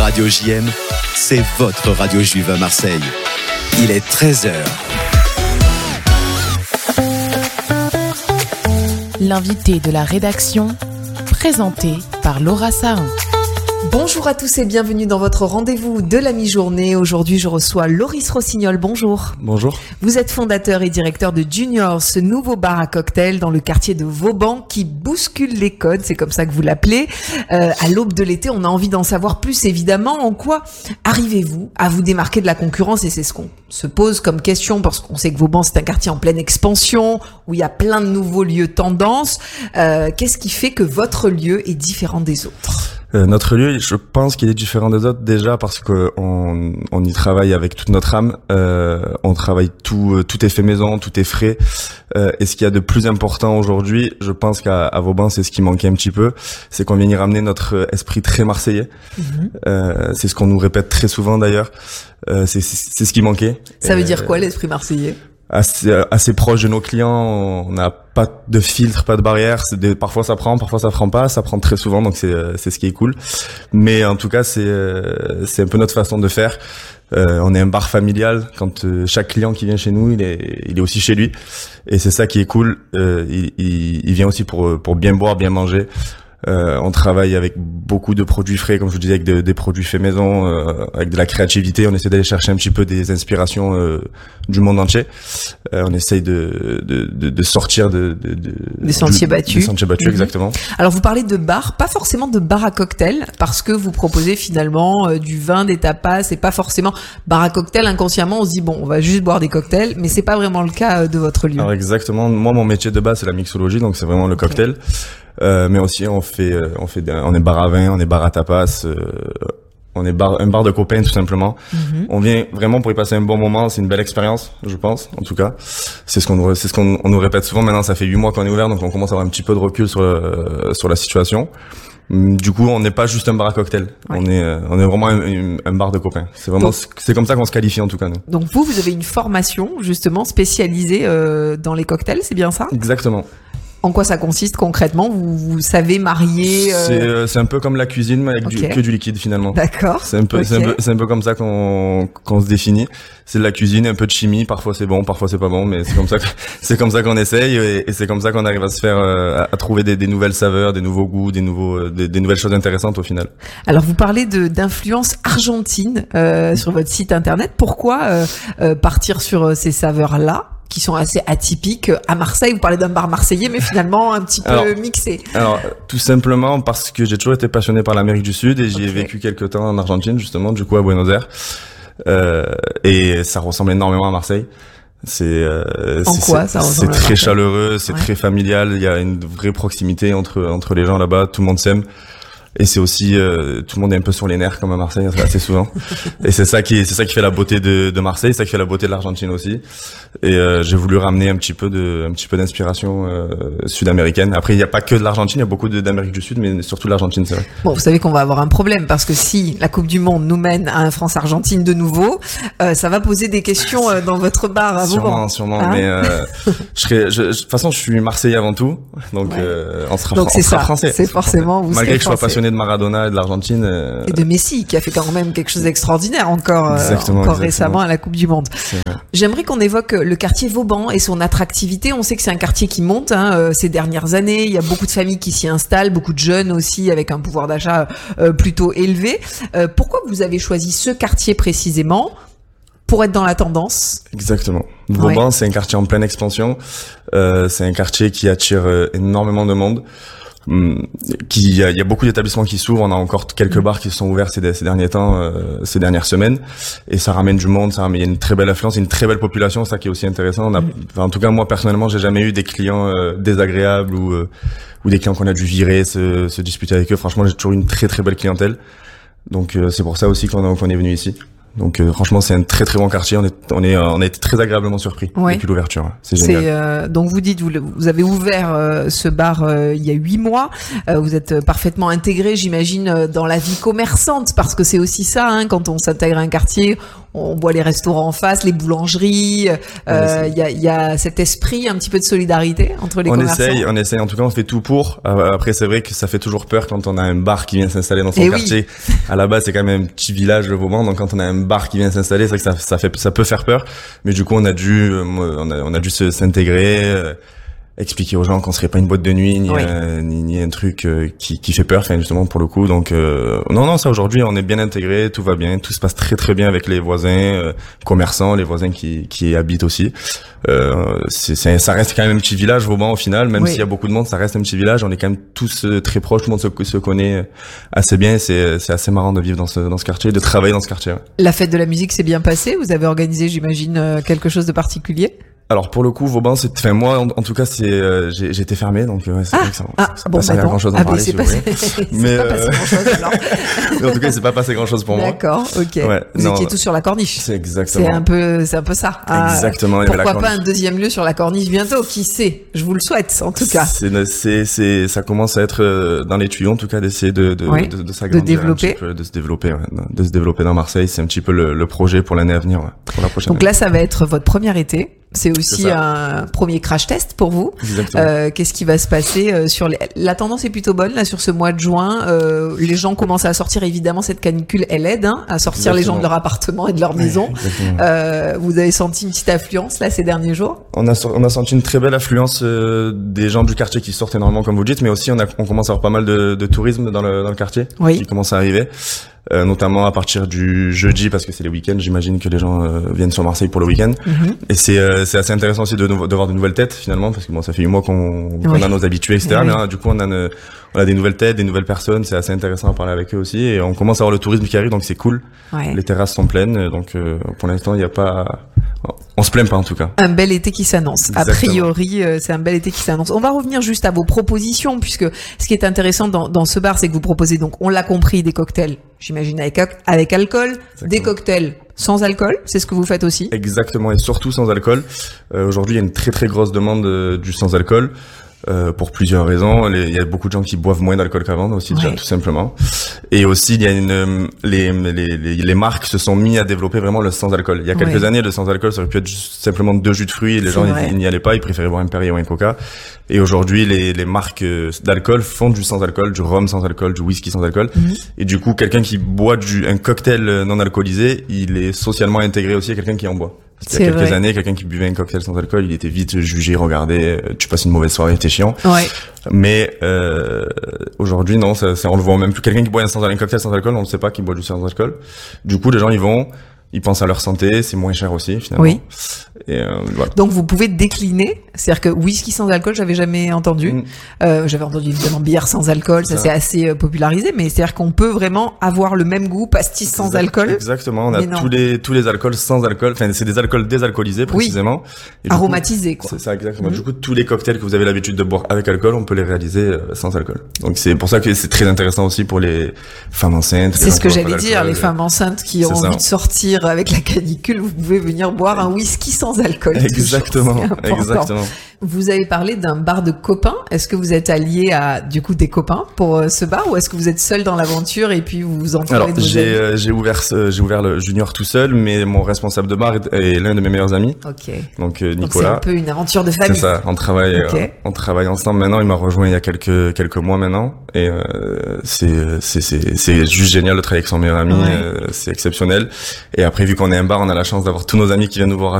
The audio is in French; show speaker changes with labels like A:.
A: Radio JM, c'est votre radio juive à Marseille. Il est 13h.
B: L'invité de la rédaction, présenté par Laura Sahin.
C: Bonjour à tous et bienvenue dans votre rendez-vous de la mi-journée. Aujourd'hui, je reçois Loris Rossignol. Bonjour.
D: Bonjour.
C: Vous êtes fondateur et directeur de Junior, ce nouveau bar à cocktail dans le quartier de Vauban qui bouscule les codes, c'est comme ça que vous l'appelez. À l'aube de l'été, on a envie d'en savoir plus évidemment. En quoi arrivez-vous à vous démarquer de la concurrence? Et c'est ce qu'on se pose comme question parce qu'on sait que Vauban, c'est un quartier en pleine expansion où il y a plein de nouveaux lieux tendances. Qu'est-ce qui fait que votre lieu est différent des autres?
D: Notre lieu, je pense qu'il est différent des autres déjà parce que on y travaille avec toute notre âme. On travaille tout est fait maison, tout est frais. Et ce qu'il y a de plus important aujourd'hui, je pense qu'à Vauban, c'est ce qui manquait un petit peu, c'est qu'on vient y ramener notre esprit très marseillais. C'est ce qu'on nous répète très souvent d'ailleurs. C'est ce qui manquait.
C: Ça veut dire quoi l'esprit marseillais?
D: Assez proche de nos clients, on n'a pas de filtre, pas de barrière. Parfois ça prend pas. Ça prend très souvent, donc c'est ce qui est cool. Mais en tout cas, c'est un peu notre façon de faire. On est un bar familial. Quand chaque client qui vient chez nous, il est aussi chez lui, et c'est ça qui est cool. Il vient aussi pour bien boire, bien manger. On travaille avec beaucoup de produits frais, comme je vous disais, avec des produits faits maison, avec de la créativité. On essaie d'aller chercher un petit peu des inspirations du monde entier. On essaye de sortir
C: des sentiers battus.
D: Des sentiers battus, exactement.
C: Alors vous parlez de bar, pas forcément de bar à cocktail, parce que vous proposez finalement du vin, des tapas, et pas forcément bar à cocktail. Inconsciemment, on se dit bon, on va juste boire des cocktails, mais c'est pas vraiment le cas de votre lieu.
D: Alors exactement. Moi, mon métier de base, c'est la mixologie, donc c'est vraiment le cocktail. Mais aussi on est bar à vin, on est bar à tapas, on est un bar de copains tout simplement. On vient vraiment pour y passer un bon moment, c'est une belle expérience, je pense, en tout cas. C'est ce qu'on nous répète souvent. Maintenant, ça fait 8 mois qu'on est ouvert, donc on commence à avoir un petit peu de recul sur la situation. Du coup, on n'est pas juste un bar à cocktail. Ouais. On est vraiment un bar de copains. C'est comme ça qu'on se qualifie en tout cas, nous. Donc
C: vous avez une formation justement spécialisée dans les cocktails, c'est bien ça?
D: Exactement.
C: En quoi ça consiste concrètement? Vous savez marier
D: C'est un peu comme la cuisine, mais avec que du liquide finalement.
C: D'accord.
D: C'est un peu comme ça qu'on se définit. C'est de la cuisine, un peu de chimie. Parfois c'est bon, parfois c'est pas bon, mais c'est comme ça qu'on essaye et c'est comme ça qu'on arrive à se faire à trouver des nouvelles saveurs, des nouveaux goûts, des nouvelles choses intéressantes au final.
C: Alors vous parlez d'influence argentine sur votre site internet. Pourquoi partir sur ces saveurs-là qui sont assez atypiques à Marseille? Vous parlez d'un bar marseillais, mais finalement un petit peu mixé.
D: Alors, tout simplement parce que j'ai toujours été passionné par l'Amérique du Sud et j'y ai vécu quelques temps en Argentine, justement, du coup à Buenos Aires. Et ça ressemble énormément à Marseille. C'est très chaleureux, c'est très familial, il y a une vraie proximité entre les gens là-bas, tout le monde s'aime. Et c'est aussi tout le monde est un peu sur les nerfs comme à Marseille assez souvent. Et c'est ça qui fait la beauté de Marseille, c'est ça qui fait la beauté de l'Argentine aussi. Et j'ai voulu ramener un petit peu d'inspiration sud-américaine. Après il n'y a pas que de l'Argentine, il y a beaucoup d'Amérique du Sud, mais surtout de l'Argentine, c'est vrai.
C: Bon, vous savez qu'on va avoir un problème parce que si la Coupe du Monde nous mène à un France-Argentine de nouveau, ça va poser des questions dans votre bar à Vauban.
D: Sûrement, hein? Mais de toute façon, je suis Marseillais avant tout, donc on sera français.
C: C'est forcément vous.
D: Malgré que je sois passionné de Maradona et de l'Argentine
C: et de Messi qui a fait quand même quelque chose d'extraordinaire encore récemment à la Coupe du Monde. J'aimerais qu'on évoque le quartier Vauban et son attractivité. On sait que c'est un quartier qui monte ces dernières années. Il y a beaucoup de familles qui s'y installent, beaucoup de jeunes aussi avec un pouvoir d'achat plutôt élevé. Pourquoi vous avez choisi ce quartier précisément pour être dans la tendance?
D: Exactement. Vauban, c'est un quartier en pleine expansion. C'est un quartier qui attire énormément de monde. Il y a beaucoup d'établissements qui s'ouvrent. On a encore quelques bars qui se sont ouverts ces derniers temps, ces dernières semaines, et ça ramène du monde. Il y a une très belle affluence, une très belle population. Ça qui est aussi intéressant. En tout cas, moi personnellement, j'ai jamais eu des clients désagréables ou des clients qu'on a dû virer, se disputer avec eux. Franchement, j'ai toujours une très très belle clientèle. Donc c'est pour ça aussi qu'on est venu ici. Donc franchement, c'est un très très bon quartier. On a été très agréablement surpris depuis l'ouverture. C'est génial.
C: Donc vous dites, vous avez ouvert ce bar il y a 8 mois. Vous êtes parfaitement intégré, j'imagine, dans la vie commerçante, parce que c'est aussi ça, quand on s'intègre à un quartier, on voit les restaurants en face, les boulangeries. Il y a cet esprit un petit peu de solidarité entre les commerçants.
D: On essaye. En tout cas, on fait tout pour. Après, c'est vrai que ça fait toujours peur quand on a un bar qui vient s'installer dans son quartier. Oui. À la base, c'est quand même un petit village, le Vauban. Donc, quand on a un bar qui vient s'installer, c'est vrai que ça peut faire peur. Mais du coup, on a dû s'intégrer. Expliquer aux gens qu'on serait pas une boîte de nuit ni un truc qui fait peur, justement, pour le coup. Donc non, ça, aujourd'hui on est bien intégré, tout va bien, tout se passe très très bien avec les voisins commerçants, les voisins qui habitent aussi. Ça reste quand même un petit village Vauban au final, même s'il y a beaucoup de monde, ça reste un petit village. On est quand même tous très proches, tout le monde se connaît assez bien. C'est assez marrant de vivre dans ce quartier, de travailler dans ce quartier. Ouais.
C: La fête de la musique s'est bien passée. Vous avez organisé, j'imagine, quelque chose de particulier?
D: Alors pour le coup, Vauban, moi en tout cas, j'étais fermé, donc c'est vrai que ça passe pas grand chose à parler.
C: C'est pas passé grand chose alors.
D: Mais en tout cas, c'est pas passé grand chose pour moi.
C: D'accord, ok. Ouais, vous étiez tous sur la corniche.
D: C'est exactement.
C: C'est un peu ça.
D: Exactement.
C: Pourquoi pas un deuxième lieu sur la corniche bientôt? Qui sait? Je vous le souhaite en tout cas.
D: Ça commence à être dans les tuyaux en tout cas d'essayer de s'agrandir, de se développer dans Marseille. C'est un petit peu le projet pour l'année à venir, pour la prochaine.
C: Donc là, ça va être votre premier été. C'est aussi un premier crash test pour vous. Qu'est-ce qui va se passer la tendance est plutôt bonne là sur ce mois de juin. Les gens commencent à sortir, évidemment cette canicule elle aide à sortir les gens de leur appartement et de leur maison. Vous avez senti une petite affluence là ces derniers jours?
D: On a senti une très belle affluence des gens du quartier qui sortent énormément comme vous dites, mais aussi on commence à avoir pas mal de tourisme dans le quartier qui commence à arriver. Notamment à partir du jeudi parce que c'est les week-ends, j'imagine que les gens viennent sur Marseille pour le week-end. Et c'est assez intéressant aussi de voir de nouvelles têtes finalement parce que ça fait 8 mois qu'on a nos habitués, etc. Mais du coup on a des nouvelles têtes, des nouvelles personnes, c'est assez intéressant à parler avec eux aussi et on commence à avoir le tourisme qui arrive donc c'est cool. Les terrasses sont pleines donc pour l'instant il y a pas, on se plaint pas en tout cas.
C: Un bel été qui s'annonce. Exactement. A priori c'est un bel été qui s'annonce. On va revenir juste à vos propositions puisque ce qui est intéressant dans ce bar c'est que vous proposez donc on l'a compris des cocktails. J'imagine avec alcool, des cocktails sans alcool, c'est ce que vous faites aussi?
D: Exactement, et surtout sans alcool. Aujourd'hui, il y a une très très grosse demande du sans alcool. Pour plusieurs raisons. Il y a beaucoup de gens qui boivent moins d'alcool qu'avant aussi, déjà, tout simplement. Et aussi, il y a les marques se sont mis à développer vraiment le sans-alcool. Il y a quelques années, le sans-alcool, ça aurait pu être simplement 2 jus de fruits et les gens ils n'y allaient pas, ils préféraient boire un Perrier ou un Coca. Et aujourd'hui, les marques d'alcool font du sans-alcool, du rhum sans-alcool, du whisky sans-alcool. Et du coup, quelqu'un qui boit un cocktail non alcoolisé, il est socialement intégré aussi à quelqu'un qui en boit. Il y a quelques années, quelqu'un qui buvait un cocktail sans alcool, il était vite jugé, regardé, tu passes une mauvaise soirée, t'es chiant. Mais aujourd'hui, non, on le voit même plus. Quelqu'un qui boit un cocktail sans alcool, on ne sait pas qu'il boit du sans alcool. Du coup, les gens, ils pensent à leur santé, c'est moins cher aussi finalement. Et voilà.
C: Donc vous pouvez décliner, c'est-à-dire que whisky sans alcool, j'avais jamais entendu. J'avais entendu évidemment bière sans alcool, ça c'est assez popularisé, mais c'est-à-dire qu'on peut vraiment avoir le même goût, pastis sans alcool.
D: Exactement, on a tous les alcools sans alcool, enfin c'est des alcools désalcoolisés précisément. Et
C: aromatisés quoi.
D: C'est ça exactement. Du coup, tous les cocktails que vous avez l'habitude de boire avec alcool, on peut les réaliser sans alcool. Donc c'est pour ça que c'est très intéressant aussi pour les femmes enceintes.
C: C'est ce que j'allais dire, les femmes enceintes qui ont envie de sortir avec la canicule, vous pouvez venir boire un whisky sans alcool.
D: Exactement.
C: Vous avez parlé d'un bar de copains. Est-ce que vous êtes allié à du coup des copains pour ce bar ou est-ce que vous êtes seul dans l'aventure et puis vous vous entourez de vos amis?
D: J'ai ouvert le Junior tout seul, mais mon responsable de bar est l'un de mes meilleurs amis. Donc Nicolas.
C: Donc c'est un peu une aventure de famille.
D: C'est ça. On travaille ensemble maintenant. Il m'a rejoint il y a quelques mois maintenant et c'est juste génial de travailler avec son meilleur ami. C'est exceptionnel. Et après vu qu'on est un bar, on a la chance d'avoir tous nos amis qui viennent nous voir